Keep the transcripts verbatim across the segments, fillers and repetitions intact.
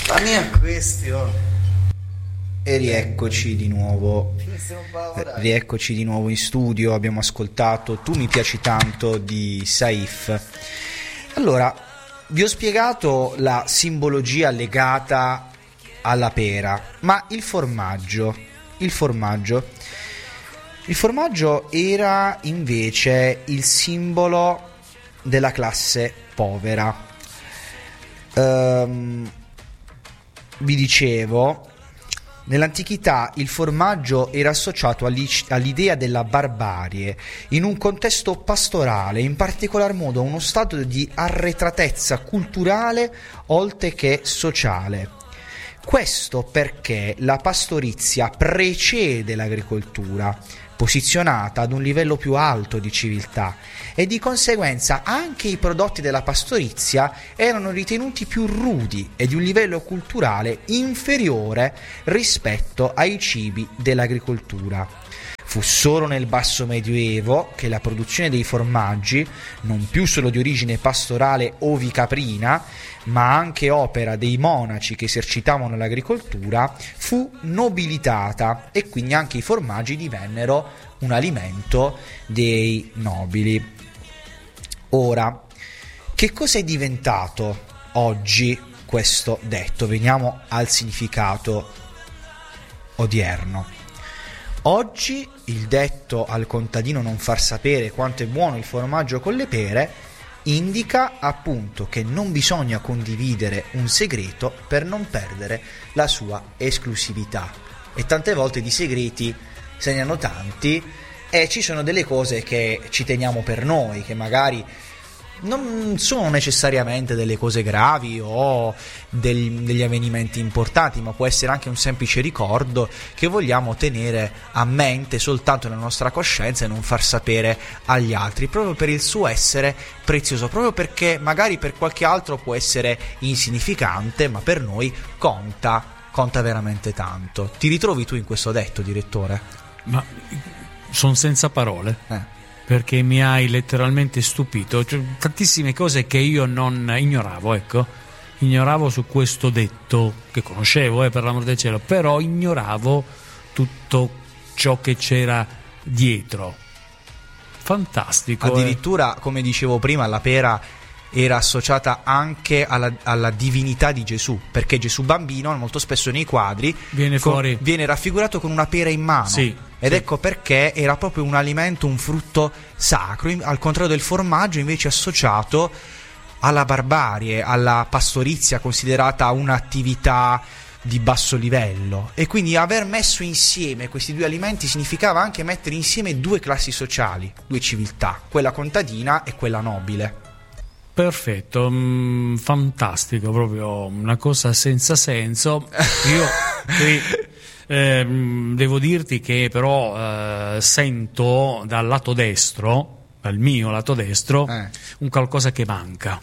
La mia questione. E rieccoci di nuovo. Rieccoci di nuovo in studio. Abbiamo ascoltato Tu mi piaci tanto di Saif. Allora, vi ho spiegato la simbologia legata alla pera, ma il formaggio, il formaggio, il formaggio era invece il simbolo della classe povera. Ehm, vi dicevo, nell'antichità il formaggio era associato all'idea della barbarie in un contesto pastorale, in particolar modo a uno stato di arretratezza culturale oltre che sociale. Questo perché la pastorizia precede l'agricoltura, posizionata ad un livello più alto di civiltà, e di conseguenza anche i prodotti della pastorizia erano ritenuti più rudi e di un livello culturale inferiore rispetto ai cibi dell'agricoltura. Fu solo nel basso medioevo che la produzione dei formaggi, non più solo di origine pastorale ovicaprina, ma anche opera dei monaci che esercitavano l'agricoltura, fu nobilitata e quindi anche i formaggi divennero un alimento dei nobili. Ora, che cosa è diventato oggi questo detto? Veniamo al significato odierno. Oggi il detto al contadino non far sapere quanto è buono il formaggio con le pere indica appunto che non bisogna condividere un segreto per non perdere la sua esclusività. E tante volte di segreti se ne hanno tanti e ci sono delle cose che ci teniamo per noi, che magari non sono necessariamente delle cose gravi o del, degli avvenimenti importanti, ma può essere anche un semplice ricordo che vogliamo tenere a mente soltanto nella nostra coscienza e non far sapere agli altri, proprio per il suo essere prezioso, proprio perché magari per qualche altro può essere insignificante, ma per noi conta, conta veramente tanto. Ti ritrovi tu in questo detto, direttore? Ma sono senza parole. Eh. Perché mi hai letteralmente stupito, cioè, tantissime cose che io non ignoravo, ecco, ignoravo su questo detto, che conoscevo, eh, per l'amor del cielo, però ignoravo tutto ciò che c'era dietro. Fantastico. Addirittura, eh. come dicevo prima, la pera era associata anche alla, alla divinità di Gesù, perché Gesù bambino molto spesso nei quadri viene, con, fuori. viene raffigurato con una pera in mano. Sì. Ed sì. ecco perché era proprio un alimento, un frutto sacro, al contrario del formaggio invece associato alla barbarie, alla pastorizia, considerata un'attività di basso livello. E quindi aver messo insieme questi due alimenti significava anche mettere insieme due classi sociali, due civiltà, quella contadina e quella nobile. Perfetto, mm, fantastico, proprio una cosa senza senso. Io qui Eh, devo dirti che però eh, sento dal lato destro, dal mio lato destro, eh. un qualcosa che manca.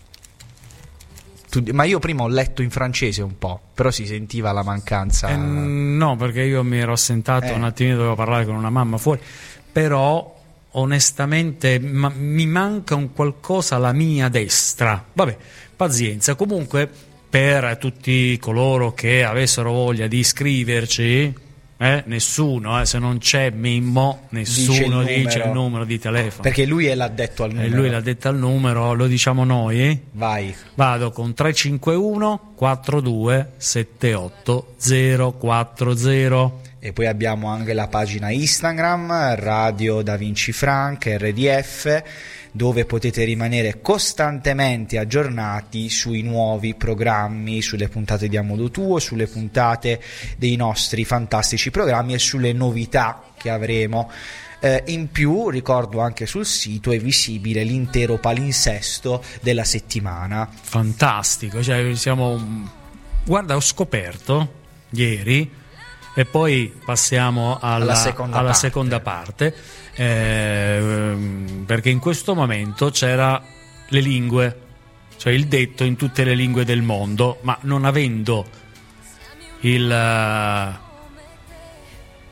Tu, ma io prima ho letto in francese un po', però si sentiva la mancanza. Eh, no, perché io mi ero assentato eh. un attimino, dovevo parlare con una mamma fuori, però onestamente ma, mi manca un qualcosa alla mia destra. Vabbè, pazienza. Comunque, per tutti coloro che avessero voglia di iscriverci, eh, nessuno, eh, se non c'è Mimmo, nessuno dice il, dice il numero di telefono. Perché lui è l'addetto al numero. E lui l'ha detto al numero, lo diciamo noi. Eh? Vai. Vado con tre cinque uno quattro due sette otto zero quattro zero. E poi abbiamo anche la pagina Instagram, Radio Da Vinci Frank, R D F, dove potete rimanere costantemente aggiornati sui nuovi programmi, sulle puntate di A Modo Tuo, sulle puntate dei nostri fantastici programmi e sulle novità che avremo. Eh, in più ricordo anche sul sito è visibile l'intero palinsesto della settimana. Fantastico, cioè siamo, guarda, ho scoperto ieri, e poi passiamo alla, alla seconda alla parte, seconda parte eh, perché in questo momento c'era le lingue, cioè il detto in tutte le lingue del mondo, ma non avendo il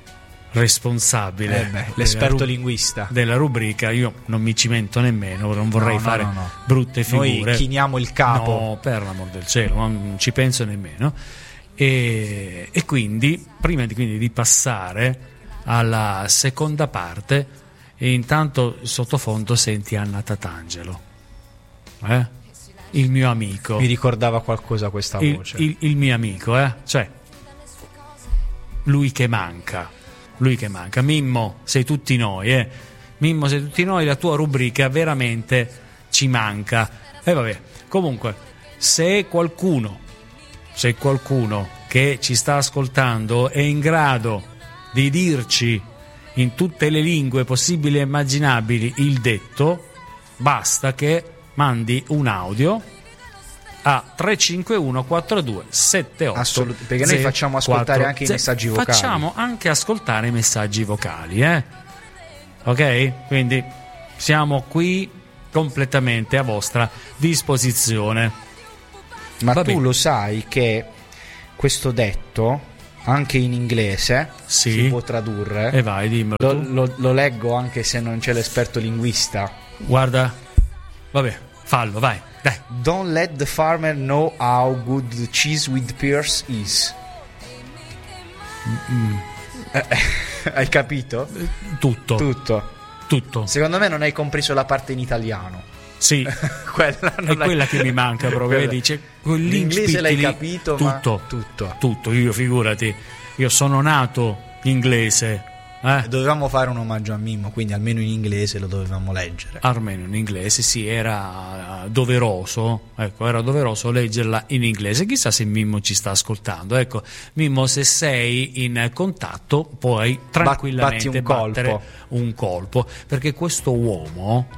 responsabile, eh beh, l'esperto della, linguista della rubrica. Io non mi cimento nemmeno, non vorrei no, no, fare no, no. brutte figure. Noi chiniamo il capo. No, per l'amor del cielo, non ci penso nemmeno. E, e quindi, prima di, quindi, di passare alla seconda parte, e intanto sottofondo senti Anna Tatangelo, eh? il mio amico. Mi ricordava qualcosa questa il, voce. Il, il mio amico, eh? Cioè, lui che manca. Lui che manca. Mimmo, sei tutti noi, eh? Mimmo, sei tutti noi, la tua rubrica veramente ci manca. E vabbè, comunque, se qualcuno, se qualcuno che ci sta ascoltando è in grado di dirci in tutte le lingue possibili e immaginabili il detto, basta che mandi un audio a tre cinque uno quattro due sette otto Assolut- perché noi facciamo ascoltare quattro, anche i messaggi vocali. Facciamo anche ascoltare i messaggi vocali, eh? Ok? Quindi siamo qui completamente a vostra disposizione. Ma Va tu bene. lo sai che questo detto anche in inglese Sì. si può tradurre? E vai, dimmelo Lo, tu. lo, lo leggo anche se non c'è l'esperto linguista. Guarda, vabbè, fallo, vai, dai. Don't let the farmer know how good the cheese with pears is. Eh, hai capito? Tutto, Tutto. tutto. Secondo me non hai compreso la parte in italiano. Sì, quella non è l'hai- quella che mi manca proprio, Quella- vedi? C'è quell'incipit L'inglese l'hai lì, capito, tutto, ma tutto. tutto, io figurati, io sono nato inglese, eh? Dovevamo fare un omaggio a Mimmo, quindi almeno in inglese lo dovevamo leggere. Almeno in inglese, sì, era doveroso, ecco, era doveroso leggerla in inglese. Chissà se Mimmo ci sta ascoltando. Ecco, Mimmo, se sei in contatto puoi tranquillamente batti un battere colpo. un colpo, perché questo uomo,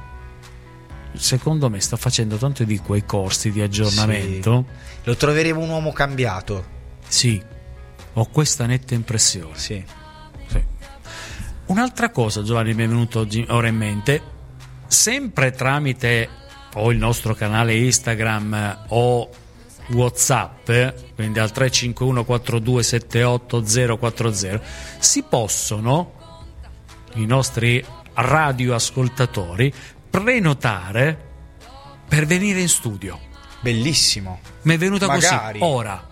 secondo me, sta facendo tanto di quei corsi di aggiornamento. Sì. Lo troveremo un uomo cambiato. Sì, ho questa netta impressione. Sì. Sì. Un'altra cosa, Giovanni, mi è venuto oggi, ora in mente, sempre tramite o il nostro canale Instagram o WhatsApp, quindi al tre cinque uno quattro due sette otto zero quattro zero, si possono i nostri radioascoltatori prenotare per venire in studio. Bellissimo. Mi è venuta Magari. così ora.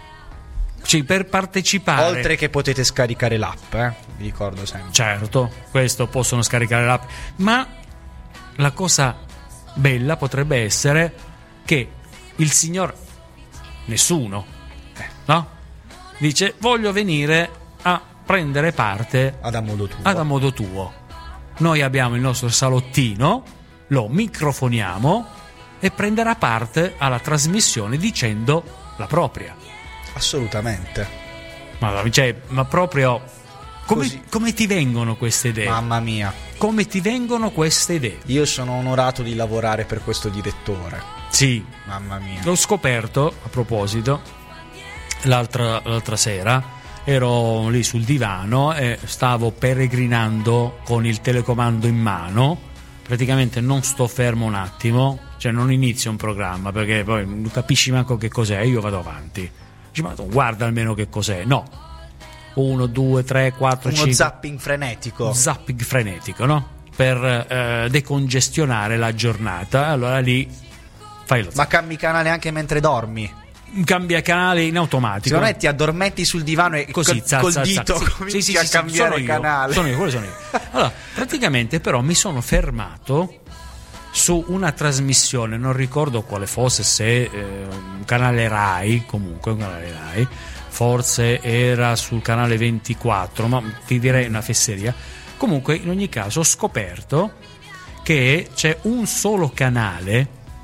Sì, per partecipare. Oltre che potete scaricare l'app, eh? Vi ricordo sempre. Certo, questo possono scaricare l'app, ma la cosa bella potrebbe essere che il signor nessuno, Eh. no? Dice voglio venire a prendere parte Ad a modo tuo. ad a modo tuo. Noi abbiamo il nostro salottino, lo microfoniamo e prenderà parte alla trasmissione dicendo la propria. Assolutamente. Ma, cioè, ma proprio come, Così. come ti vengono queste idee? Mamma mia. Come ti vengono queste idee? Io sono onorato di lavorare per questo direttore. Sì, Mamma mia. l'ho scoperto a proposito l'altra, l'altra sera. Ero lì sul divano e stavo peregrinando con il telecomando in mano. Praticamente non sto fermo un attimo, cioè non inizio un programma perché poi non capisci manco che cos'è, io vado avanti. Dici, ma tu guarda almeno che cos'è. No, uno, due, tre, quattro, Uno cinque. zapping frenetico. Zapping frenetico, no? Per eh, decongestionare la giornata. Allora lì fai lo Ma cambi canale anche mentre dormi. cambia canale in automatico. Secondo me ti addormenti sul divano e Così, col, za, col za, dito za. Sì, cominci sì, sì, a sì, cambiare sono io, canale. Sono io, quello sono io. Allora, praticamente però mi sono fermato su una trasmissione, non ricordo quale fosse, se eh, un canale Rai, comunque un canale Rai, forse era sul canale ventiquattro, ma ti direi una fesseria. Comunque, in ogni caso, ho scoperto che c'è un solo canale,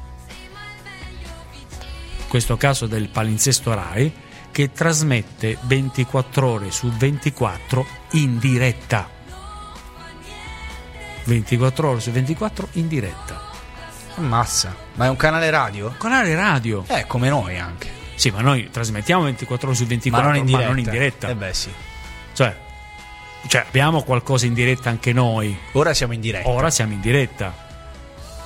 in questo caso del palinsesto Rai, che trasmette ventiquattro ore su ventiquattro in diretta. ventiquattro ore su ventiquattro in diretta. Ammazza. Ma è un canale radio? Canale radio. Eh, come noi anche. Sì, ma noi trasmettiamo ventiquattro ore su ventiquattro, Ma non in diretta. ma non in diretta. Eh beh, sì. Cioè, cioè, abbiamo qualcosa in diretta anche noi. Ora siamo in diretta. Ora siamo in diretta.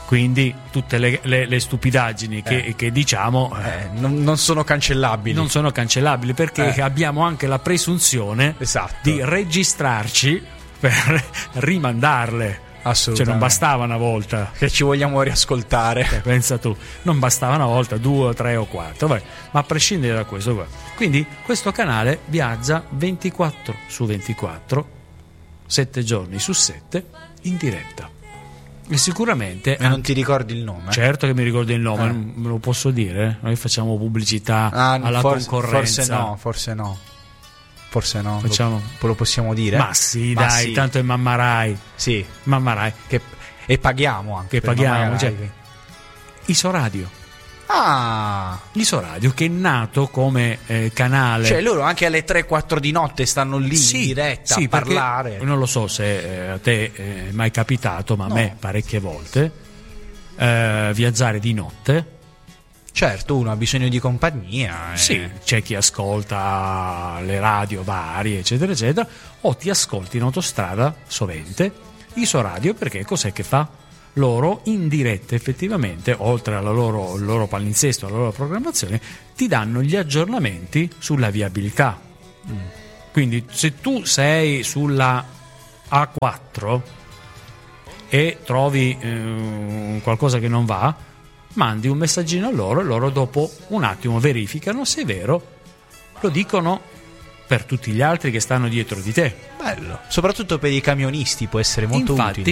Quindi tutte le, le, le stupidaggini che, Eh. che diciamo Eh, non, non sono cancellabili. non sono cancellabili, perché Eh. abbiamo anche la presunzione Esatto. di registrarci per rimandarle. Assolutamente. Cioè non bastava una volta, Che ci vogliamo riascoltare. eh, pensa tu, non bastava una volta, due, tre o quattro, vabbè. Ma a prescindere da questo, vabbè. Quindi questo canale viaggia ventiquattro su ventiquattro, sette giorni su sette, in diretta. E sicuramente E non ti ricordi il nome? certo che mi ricordo il nome, Eh. non me lo posso dire, noi facciamo pubblicità Ah, alla forse, concorrenza. forse no, forse no. Forse no. Facciamo- Lo, lo possiamo dire? Ma sì, Ma dai, sì. tanto è Mamma Rai, Sì. Mamma Rai, Che, e paghiamo anche. che per paghiamo, Mamma cioè, Rai. Isoradio. Ah, Isoradio, che è nato come eh, canale. cioè loro anche alle tre quattro di notte stanno lì Sì, in diretta sì, a perché parlare. non lo so se eh, a te è mai capitato, ma No. a me parecchie volte, eh, viaggiare di notte. Certo, uno ha bisogno di compagnia. eh. Sì, c'è chi ascolta le radio varie, eccetera, eccetera, o ti ascolti in autostrada, sovente, Isoradio, perché cos'è che fa? Loro in diretta effettivamente, oltre alla loro, il loro palinsesto, alla loro programmazione, ti danno gli aggiornamenti sulla viabilità. Quindi se tu sei sulla A quattro e trovi eh, qualcosa che non va, mandi un messaggino a loro e loro dopo un attimo verificano se è vero, lo dicono per tutti gli altri che stanno dietro di te. Bello. Soprattutto per i camionisti può essere molto Infatti, utile.